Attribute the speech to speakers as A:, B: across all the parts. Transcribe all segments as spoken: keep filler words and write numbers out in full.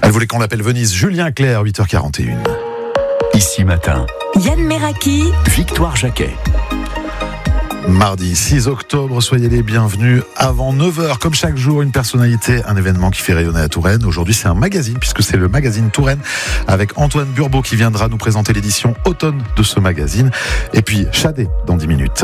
A: Elle voulait qu'on l'appelle Venise. Julien Clerc, huit heures quarante et une.
B: Ici matin,
C: Yann Meraki,
B: Victoire Jacquet.
A: Mardi six octobre, soyez les bienvenus avant neuf heures. Comme chaque jour, une personnalité, un événement qui fait rayonner la Touraine. Aujourd'hui, c'est un magazine, puisque c'est le magazine Touraine, avec Antoine Burbeau qui viendra nous présenter l'édition automne de ce magazine. Et puis, Shadé dans dix minutes.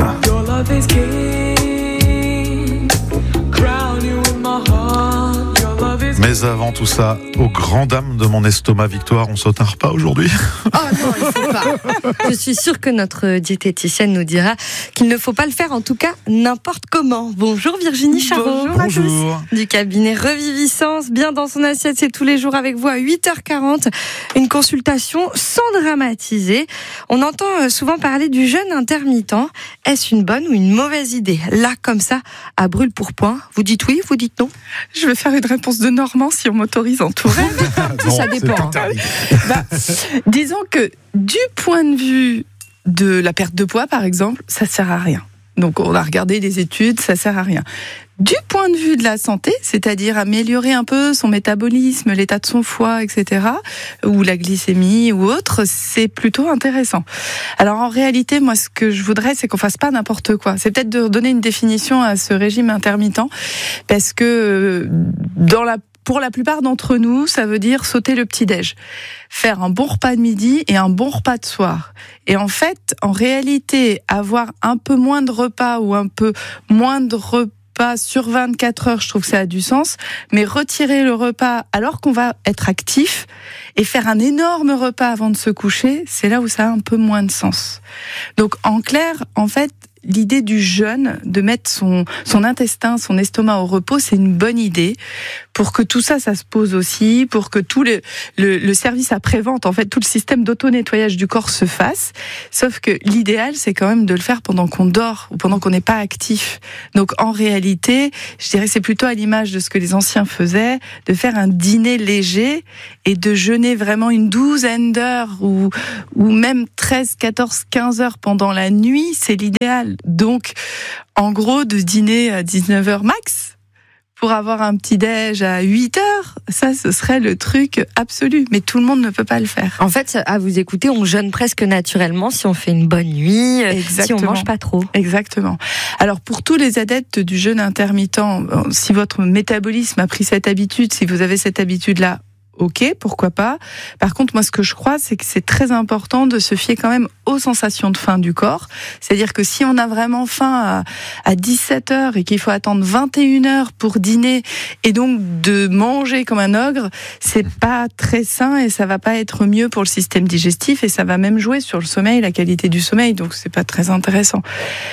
A: Mais avant tout ça, aux grandes dames de mon estomac, Victoire, on saute un repas aujourd'hui.
D: Oh non, il faut pas. Je suis sûre que notre diététicienne nous dira qu'il ne faut pas le faire, en tout cas n'importe comment. Bonjour Virginie Charot.
A: Bonjour. Bonjour.
D: Du cabinet Reviviscence, bien dans son assiette, c'est tous les jours avec vous à huit heures quarante. Une consultation sans dramatiser. On entend souvent parler du jeûne intermittent. Est-ce une bonne ou une mauvaise idée? Là, comme ça, à brûle pour point, vous dites oui, vous dites non?
E: Je vais faire une réponse de Normand si on m'autorise en Touraine.
A: Non,
E: ça dépend. Bah, disons que du point de vue de la perte de poids, par exemple, ça sert à rien. Donc on a regardé les études, ça sert à rien. Du point de vue de la santé, c'est-à-dire améliorer un peu son métabolisme, l'état de son foie, et cetera, ou la glycémie ou autre, c'est plutôt intéressant. Alors en réalité, moi ce que je voudrais, c'est qu'on fasse pas n'importe quoi. C'est peut-être de donner une définition à ce régime intermittent, parce que dans la Pour la plupart d'entre nous, ça veut dire sauter le petit-déj, faire un bon repas de midi et un bon repas de soir. Et en fait, en réalité, avoir un peu moins de repas ou un peu moins de repas sur vingt-quatre heures, je trouve que ça a du sens. Mais retirer le repas alors qu'on va être actif et faire un énorme repas avant de se coucher, c'est là où ça a un peu moins de sens. Donc en clair, en fait, l'idée du jeûne, de mettre son, son intestin, son estomac au repos, c'est une bonne idée pour que tout ça, ça se pose aussi, pour que tout le, le, le service après-vente, en fait, tout le système d'auto-nettoyage du corps se fasse. Sauf que l'idéal, c'est quand même de le faire pendant qu'on dort ou pendant qu'on n'est pas actif. Donc, en réalité, je dirais c'est plutôt à l'image de ce que les anciens faisaient, de faire un dîner léger et de jeûner vraiment une douzaine d'heures ou, ou même treize, quatorze, quinze heures pendant la nuit, c'est l'idéal. Donc, en gros, de dîner à dix-neuf heures max pour avoir un petit déj à huit heures, ça, ce serait le truc absolu. Mais tout le monde ne peut pas le faire.
D: En fait, à vous écouter, on jeûne presque naturellement si on fait une bonne nuit, Exactement. Si on mange pas trop.
E: Exactement. Alors, pour tous les adeptes du jeûne intermittent, si votre métabolisme a pris cette habitude, si vous avez cette habitude-là, ok, pourquoi pas. Par contre, moi, ce que je crois, c'est que c'est très important de se fier quand même aux sensations de faim du corps. C'est-à-dire que si on a vraiment faim à, à dix-sept heures et qu'il faut attendre vingt et une heures pour dîner et donc de manger comme un ogre, c'est pas très sain et ça va pas être mieux pour le système digestif et ça va même jouer sur le sommeil, la qualité du sommeil. Donc, c'est pas très intéressant.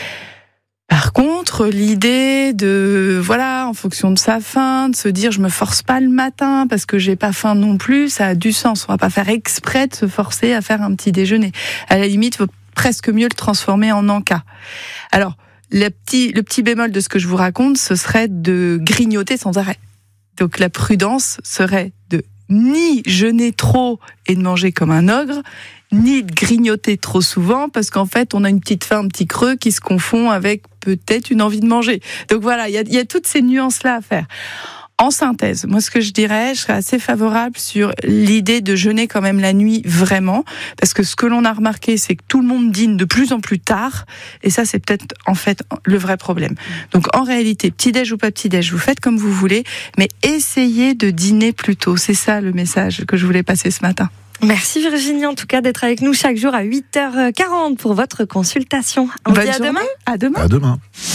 E: Par contre, l'idée de, voilà, en fonction de sa faim, de se dire je me force pas le matin parce que j'ai pas faim non plus, ça a du sens. On va pas faire exprès de se forcer à faire un petit déjeuner. À la limite, il faut presque mieux le transformer en encas. Alors, le petit, le petit bémol de ce que je vous raconte, ce serait de grignoter sans arrêt. Donc la prudence serait de ni jeûner trop et de manger comme un ogre, ni de grignoter trop souvent, parce qu'en fait, on a une petite faim, un petit creux qui se confond avec peut-être une envie de manger. Donc voilà, il y a, y a toutes ces nuances-là à faire. En synthèse, moi, ce que je dirais, je serais assez favorable sur l'idée de jeûner quand même la nuit, vraiment, parce que ce que l'on a remarqué, c'est que tout le monde dîne de plus en plus tard, et ça, c'est peut-être, en fait, le vrai problème. Donc, en réalité, petit-déj ou pas petit-déj, vous faites comme vous voulez, mais essayez de dîner plus tôt. C'est ça le message que je voulais passer ce matin.
D: Merci Virginie, en tout cas, d'être avec nous chaque jour à huit heures quarante pour votre consultation. On
E: Bonne
D: dit à
E: journée.
D: demain.
E: À demain.
A: À demain.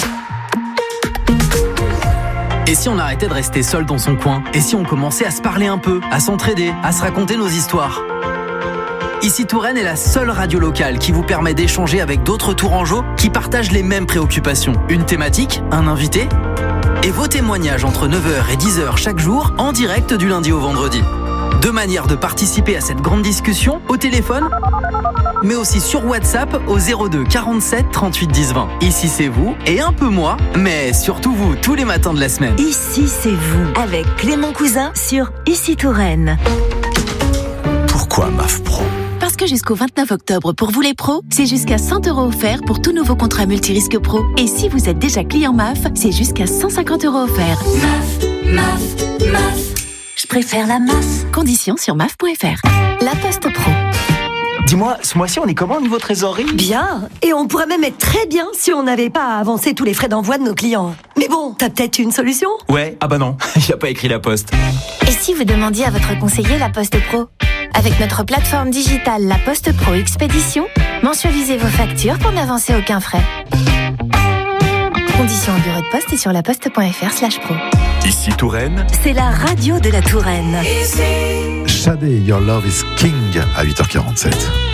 F: Et si on arrêtait de rester seul dans son coin? Et si on commençait à se parler un peu, à s'entraider, à se raconter nos histoires? Ici Touraine est la seule radio locale qui vous permet d'échanger avec d'autres Tourangeaux qui partagent les mêmes préoccupations. Une thématique, un invité, et vos témoignages entre neuf heures et dix heures chaque jour, en direct du lundi au vendredi. Deux manières de participer à cette grande discussion, au téléphone, mais aussi sur WhatsApp au zéro deux quarante-sept trente-huit dix vingt. Ici c'est vous, et un peu moi, mais surtout vous, tous les matins de la semaine.
C: Ici c'est vous, avec Clément Cousin sur Ici Touraine.
B: Pourquoi M A F Pro ?
G: Parce que jusqu'au vingt-neuf octobre, pour vous les pros, c'est jusqu'à cent euros offerts pour tout nouveau contrat multirisque pro. Et si vous êtes déjà client M A F, c'est jusqu'à cent cinquante euros offerts.
H: M A F, M A F, M A F.
C: je préfère la M A F.
G: Conditions sur M A F point F R. La Poste Pro.
H: Dis-moi, ce mois-ci, on est comment au niveau trésorerie ?
I: Bien. Et on pourrait même être très bien si on n'avait pas à avancer tous les frais d'envoi de nos clients. Mais bon, t'as peut-être une solution ?
H: Ouais, ah bah non, il a pas écrit la Poste.
J: Et si vous demandiez à votre conseiller La Poste Pro ? Avec notre plateforme digitale La Poste Pro Expédition, mensualisez vos factures pour n'avancer aucun frais. Conditions en bureau de poste et sur laposte point F R slash pro.
B: Ici Touraine,
C: C'est la radio de la Touraine.
A: Shadé, Your Love is King à huit heures quarante-sept.